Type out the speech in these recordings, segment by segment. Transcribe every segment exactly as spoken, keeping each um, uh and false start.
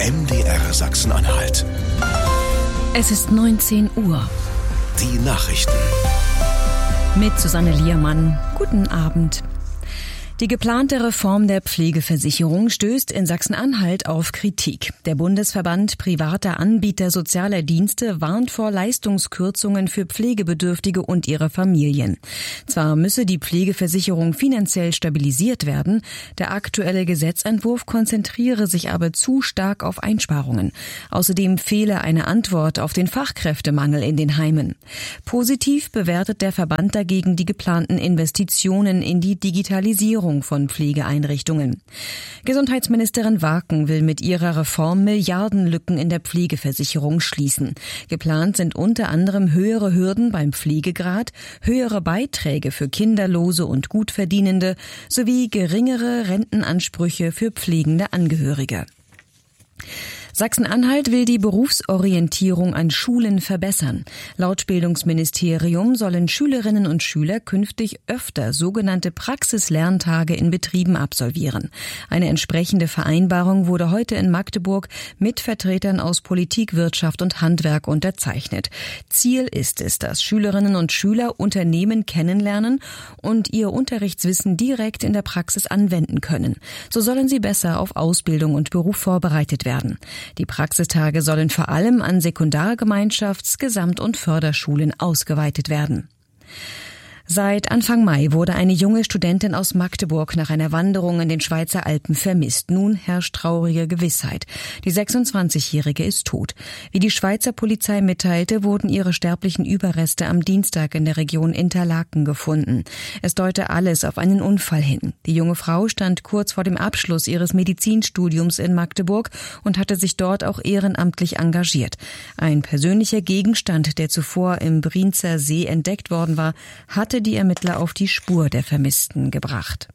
M D R Sachsen-Anhalt. Es ist neunzehn Uhr. Die Nachrichten. Mit Susanne Liermann. Guten Abend. Die geplante Reform der Pflegeversicherung stößt in Sachsen-Anhalt auf Kritik. Der Bundesverband privater Anbieter sozialer Dienste warnt vor Leistungskürzungen für Pflegebedürftige und ihre Familien. Zwar müsse die Pflegeversicherung finanziell stabilisiert werden, der aktuelle Gesetzentwurf konzentriere sich aber zu stark auf Einsparungen. Außerdem fehle eine Antwort auf den Fachkräftemangel in den Heimen. Positiv bewertet der Verband dagegen die geplanten Investitionen in die Digitalisierung von Pflegeeinrichtungen. Gesundheitsministerin Waken will mit ihrer Reform Milliardenlücken in der Pflegeversicherung schließen. Geplant sind unter anderem höhere Hürden beim Pflegegrad, höhere Beiträge für Kinderlose und Gutverdienende sowie geringere Rentenansprüche für pflegende Angehörige. Sachsen-Anhalt will die Berufsorientierung an Schulen verbessern. Laut Bildungsministerium sollen Schülerinnen und Schüler künftig öfter sogenannte Praxislerntage in Betrieben absolvieren. Eine entsprechende Vereinbarung wurde heute in Magdeburg mit Vertretern aus Politik, Wirtschaft und Handwerk unterzeichnet. Ziel ist es, dass Schülerinnen und Schüler Unternehmen kennenlernen und ihr Unterrichtswissen direkt in der Praxis anwenden können. So sollen sie besser auf Ausbildung und Beruf vorbereitet werden. Die Praxistage sollen vor allem an Sekundargemeinschafts-, Gesamt- und Förderschulen ausgeweitet werden. Seit Anfang Mai wurde eine junge Studentin aus Magdeburg nach einer Wanderung in den Schweizer Alpen vermisst. Nun herrscht traurige Gewissheit. Die sechsundzwanzigjährige ist tot. Wie die Schweizer Polizei mitteilte, wurden ihre sterblichen Überreste am Dienstag in der Region Interlaken gefunden. Es deute alles auf einen Unfall hin. Die junge Frau stand kurz vor dem Abschluss ihres Medizinstudiums in Magdeburg und hatte sich dort auch ehrenamtlich engagiert. Ein persönlicher Gegenstand, der zuvor im Brienzer See entdeckt worden war, hatte die Ermittler auf die Spur der Vermissten gebracht.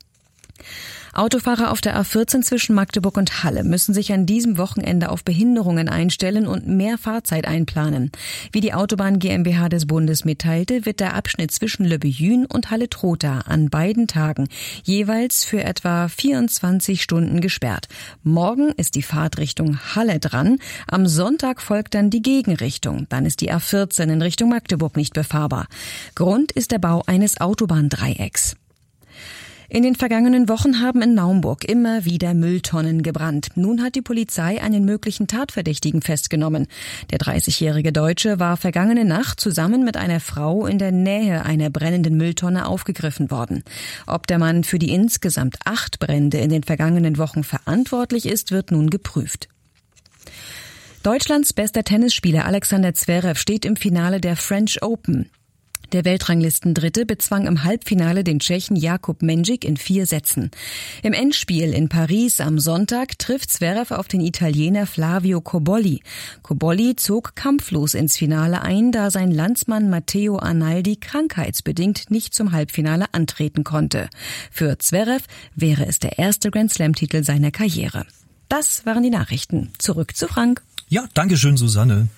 Autofahrer auf der A vierzehn zwischen Magdeburg und Halle müssen sich an diesem Wochenende auf Behinderungen einstellen und mehr Fahrzeit einplanen. Wie die Autobahn GmbH des Bundes mitteilte, wird der Abschnitt zwischen Löbbejün und Halle-Trotha an beiden Tagen jeweils für etwa vierundzwanzig Stunden gesperrt. Morgen ist die Fahrt Richtung Halle dran, am Sonntag folgt dann die Gegenrichtung. Dann ist die A vierzehn in Richtung Magdeburg nicht befahrbar. Grund ist der Bau eines Autobahndreiecks. In den vergangenen Wochen haben in Naumburg immer wieder Mülltonnen gebrannt. Nun hat die Polizei einen möglichen Tatverdächtigen festgenommen. Der dreißigjährige Deutsche war vergangene Nacht zusammen mit einer Frau in der Nähe einer brennenden Mülltonne aufgegriffen worden. Ob der Mann für die insgesamt acht Brände in den vergangenen Wochen verantwortlich ist, wird nun geprüft. Deutschlands bester Tennisspieler Alexander Zverev steht im Finale der French Open. Der Weltranglistendritte bezwang im Halbfinale den Tschechen Jakub Mendžík in vier Sätzen. Im Endspiel in Paris am Sonntag trifft Zverev auf den Italiener Flavio Cobolli. Cobolli zog kampflos ins Finale ein, da sein Landsmann Matteo Arnaldi krankheitsbedingt nicht zum Halbfinale antreten konnte. Für Zverev wäre es der erste Grand-Slam-Titel seiner Karriere. Das waren die Nachrichten. Zurück zu Frank. Ja, danke schön, Susanne.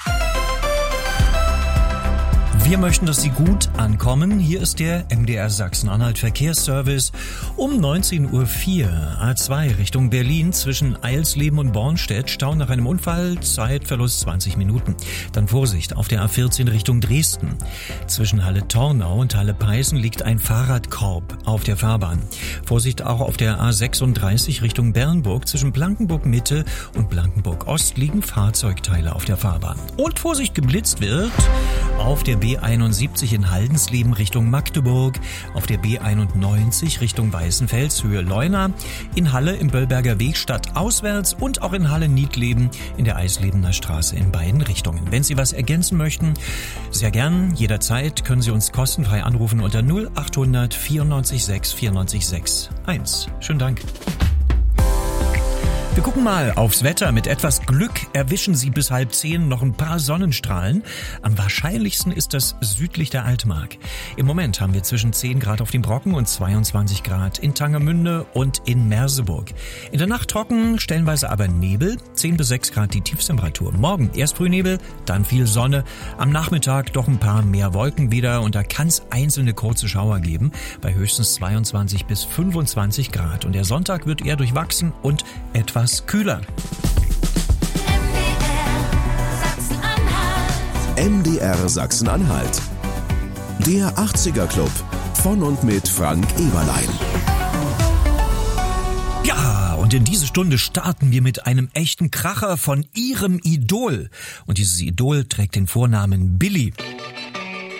Wir möchten, dass Sie gut ankommen. Hier ist der M D R Sachsen-Anhalt Verkehrsservice um neunzehn Uhr vier. A zwei Richtung Berlin zwischen Eilsleben und Bornstedt. Stau nach einem Unfall, Zeitverlust zwanzig Minuten. Dann Vorsicht auf der A vierzehn Richtung Dresden. Zwischen Halle-Tornau und Halle-Peißen liegt ein Fahrradkorb auf der Fahrbahn. Vorsicht auch auf der A sechsunddreißig Richtung Bernburg. Zwischen Blankenburg-Mitte und Blankenburg-Ost liegen Fahrzeugteile auf der Fahrbahn. Und Vorsicht, geblitzt wird auf der B einundsiebzig in Haldensleben Richtung Magdeburg, auf der B einundneunzig Richtung Weißenfels, Höhe Leuna, in Halle im Böllberger Weg stadtauswärts und auch in Halle-Niedleben in der Eislebener Straße in beiden Richtungen. Wenn Sie was ergänzen möchten, sehr gern, jederzeit können Sie uns kostenfrei anrufen unter null achthundert vierundneunzig sechs vierundneunzig sechs eins. Schönen Dank. Wir gucken mal aufs Wetter. Mit etwas Glück erwischen Sie bis halb zehn noch ein paar Sonnenstrahlen. Am wahrscheinlichsten ist das südlich der Altmark. Im Moment haben wir zwischen zehn Grad auf dem Brocken und zweiundzwanzig Grad in Tangermünde und in Merseburg. In der Nacht trocken, stellenweise aber Nebel, zehn bis sechs Grad die Tiefstemperatur. Morgen erst Frühnebel, dann viel Sonne. Am Nachmittag doch ein paar mehr Wolken wieder und da kann es einzelne kurze Schauer geben, bei höchstens zweiundzwanzig bis fünfundzwanzig Grad. Und der Sonntag wird eher durchwachsen und etwas kühler. M D R Sachsen-Anhalt. Der achtziger Club von und mit Frank Eberlein. Ja, und in diese Stunde starten wir mit einem echten Kracher von Ihrem Idol. Und dieses Idol trägt den Vornamen Billy.